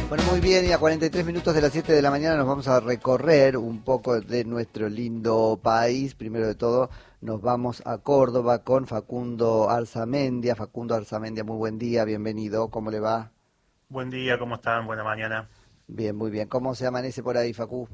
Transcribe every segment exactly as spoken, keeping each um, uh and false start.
Bueno, muy bien, y a cuarenta y tres minutos de las siete de la mañana nos vamos a recorrer un poco de nuestro lindo país. Primero de todo, nos vamos a Córdoba con Facundo Arzamendia. Facundo Arzamendia, muy buen día, bienvenido, ¿cómo le va? Buen día, ¿cómo están? Buena mañana. Bien, muy bien. ¿Cómo se amanece por ahí, Facu?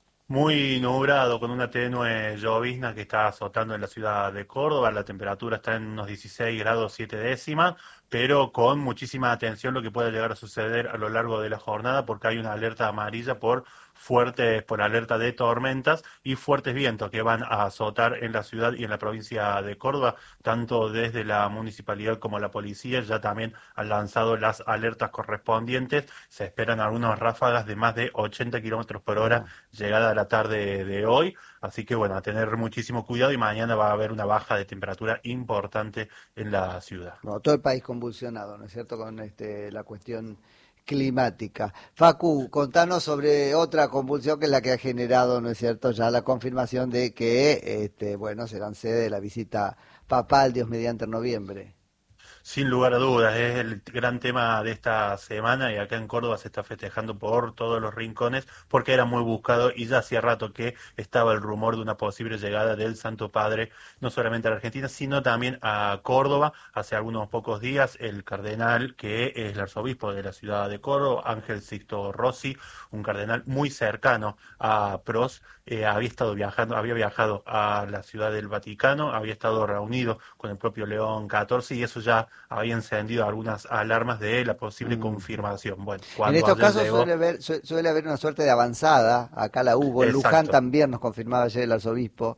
Muy nublado, con una tenue llovizna que está azotando en la ciudad de Córdoba. La temperatura está en unos dieciséis grados siete décimas, pero con muchísima atención lo que puede llegar a suceder a lo largo de la jornada, porque hay una alerta amarilla por fuertes, por alerta de tormentas y fuertes vientos que van a azotar en la ciudad y en la provincia de Córdoba. Tanto desde la municipalidad como la policía ya también han lanzado las alertas correspondientes. Se esperan algunas ráfagas de más de ochenta kilómetros por hora No, llegada a la tarde de hoy, así que bueno, a tener muchísimo cuidado y mañana va a haber una baja de temperatura importante en la ciudad. no, todo el país convulsionado, ¿no es cierto?, con este, la cuestión climática. Facu, contanos sobre otra convulsión que es la que ha generado, ¿no es cierto?, ya la confirmación de que, este, bueno, serán sede de la visita papal, Dios mediante, en noviembre. Sin lugar a dudas, es el gran tema de esta semana y acá en Córdoba se está festejando por todos los rincones porque era muy buscado y ya hacía rato que estaba el rumor de una posible llegada del Santo Padre, no solamente a la Argentina, sino también a Córdoba. Hace algunos pocos días el cardenal, que es el arzobispo de la ciudad de Córdoba, Ángel Sixto Rossi, un cardenal muy cercano a Pros, eh, había estado viajando, había viajado a la ciudad del Vaticano, había estado reunido con el propio León catorce y eso ya había encendido algunas alarmas de la posible Mm. confirmación. Bueno, En cuando estos ayer casos llegó, suele haber, su- suele haber una suerte de avanzada, acá la hubo, en Luján exacto. también nos confirmaba ayer el arzobispo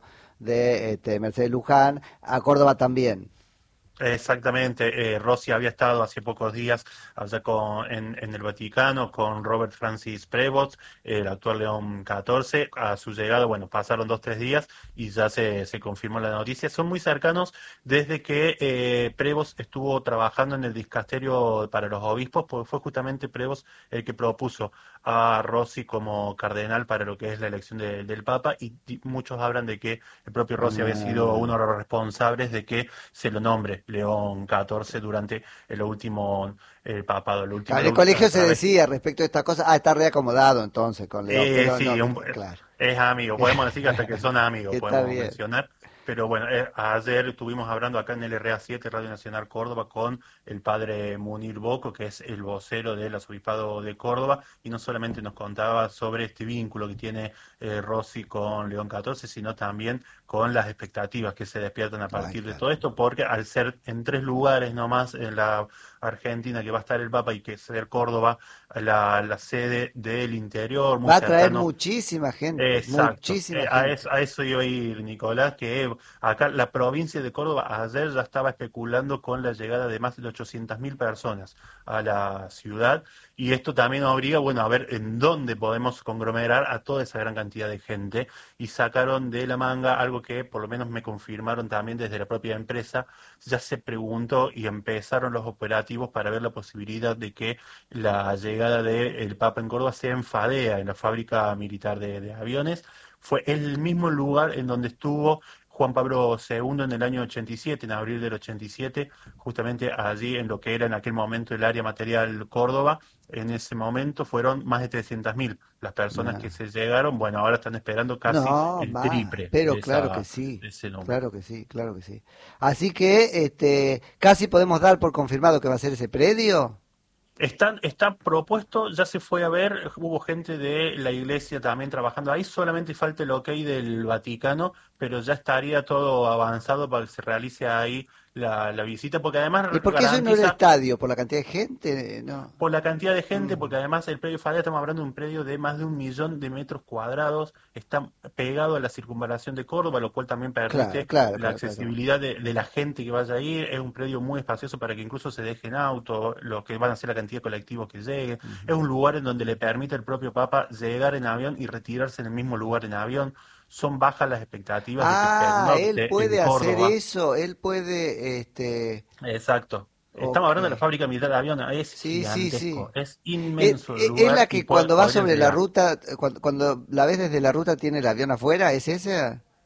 de este, Mercedes Luján, a Córdoba también. Exactamente, eh, Rossi había estado hace pocos días allá con, en, en el Vaticano con Robert Francis Prevost, el actual León catorce. A su llegada, bueno, pasaron dos, tres días y ya se, se confirmó la noticia. Son muy cercanos desde que eh, Prevost estuvo trabajando en el dicasterio para los obispos, porque fue justamente Prevost el que propuso a Rossi como cardenal para lo que es la elección de- del Papa y, y muchos hablan de que el propio Rossi había sido uno Ah. de los responsables de que se lo nombre León catorce durante el último eh, papado, la Claro, última, en la el ulti- a colegio se través. decía respecto a esta cosa, ah, está reacomodado entonces con León, Eh, pero no, sí, un- eh, claro. es amigo, podemos decir que hasta que son amigos, Está podemos bien. mencionar. Pero bueno, eh, ayer estuvimos hablando acá en el R A siete, Radio Nacional Córdoba, con el padre Munir Boco, que es el vocero del Arzobispado de Córdoba, y no solamente nos contaba sobre este vínculo que tiene eh, Rossi con León catorce, sino también con las expectativas que se despiertan a Ay, partir de claro. todo esto, porque al ser en tres lugares nomás en la Argentina que va a estar el Papa y que ser Córdoba la, la sede del interior, muy Va a traer cercano. muchísima gente, Exacto, muchísima eh, a gente. eso, a eso iba a ir Nicolás, que acá la provincia de Córdoba ayer ya estaba especulando con la llegada de más de ochocientas mil personas a la ciudad y esto también obliga, bueno, a ver en dónde podemos conglomerar a toda esa gran cantidad de gente y sacaron de la manga algo que por lo menos me confirmaron también desde la propia empresa, ya se preguntó y empezaron los operativos para ver la posibilidad de que la llegada del Papa en Córdoba sea en Fadea, en la fábrica militar de, de aviones. Fue el mismo lugar en donde estuvo Juan Pablo segundo en el año ochenta y siete, en abril del ochenta y siete, justamente allí en lo que era en aquel momento el área material Córdoba. En ese momento fueron más de trescientas mil las personas que No, se llegaron. Bueno, ahora están esperando casi no, el más, triple pero de, claro que esa, sí, de ese número. claro que sí, claro que sí. Así que, este, casi podemos dar por confirmado que va a ser ese predio. Están, está propuesto, ya se fue a ver, hubo gente de la iglesia también trabajando ahí, solamente falta el ok del Vaticano, pero ya estaría todo avanzado para que se realice ahí la, la visita, porque además ¿Y por qué eso no era garantiza estadio? ¿Por la cantidad de gente? No. por la cantidad de gente, Mm. porque además el predio Fadea, estamos hablando de un predio de más de un millón de metros cuadrados, está pegado a la circunvalación de Córdoba, lo cual también Claro, permite claro, la claro, claro, claro. accesibilidad de, de la gente que vaya a ir, es un predio muy espacioso para que incluso se dejen auto, lo que van a ser la cantidad de colectivos que lleguen, es Ujú. un lugar en donde le permite al propio Papa llegar en avión y retirarse en el mismo lugar en avión. Son bajas las expectativas de que Ah, él pernocte en puede hacer Córdoba. eso, él puede, este, Exacto. Estamos ok. hablando de la fábrica militar de aviones, es Sí, sí, gigantesco, sí. es ¿Es, inmenso el es- es lugar la y que po- cuando va podrían sobre la llegar. ruta, cuando, cuando la ves desde la ruta tiene el avión afuera? ¿Es esa?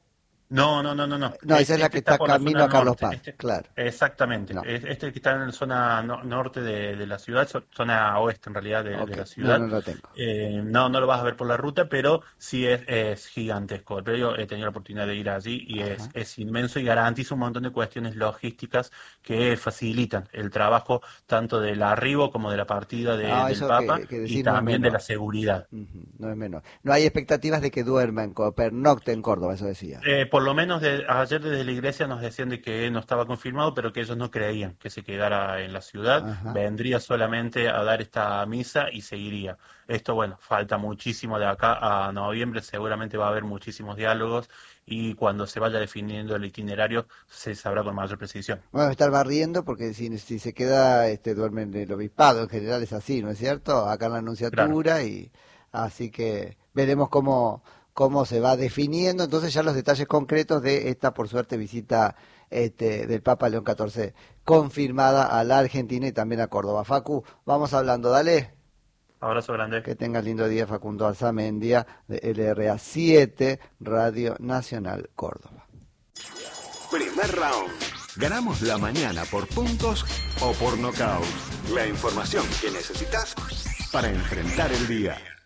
No, no, no, no, no. No, esa Este, es la este que está está por la camino zona a Carlos norte. Paz, Este, claro. exactamente. No, Es- Este que está en la zona no- norte de, de la ciudad, zo- zona oeste en realidad de, de ok, la no, ciudad. no lo tengo. Eh, no, no lo vas a ver por la ruta, pero sí es, es gigantesco. Pero yo he tenido la oportunidad de ir allí y es, Ajá. es inmenso y garantiza un montón de cuestiones logísticas que facilitan el trabajo tanto del arribo como de la partida de- No, del eso Papa que, que y decir no es también de menor. la seguridad. Ujú, no es menor. No hay expectativas de que duerma en Córdoba, pernocte en Córdoba, eso decía. Eh, por lo menos de- ayer desde la iglesia nos decían de que no estaba confirmado, pero que ellos no creían que se quedara en la ciudad, Ajá. vendría solamente a dar esta misa y seguiría. Esto, bueno, falta muchísimo de acá a noviembre, seguramente va a haber muchísimos diálogos y cuando se vaya definiendo el itinerario se sabrá con mayor precisión. Vamos a estar barriendo porque si, si se queda, este, duerme en el obispado, en general es así, ¿no es cierto? Acá en la Claro. Anunciatura y así que veremos cómo, cómo se va definiendo entonces ya los detalles concretos de esta, por suerte, visita este, del Papa León catorce confirmada a la Argentina y también a Córdoba. Facu, vamos hablando, dale. Abrazo grande. Que tengas lindo día, Facundo Alzamendia, de L R A siete, Radio Nacional Córdoba. Primer round. Ganamos la mañana por puntos o por nocaut. La información que necesitas para enfrentar el día.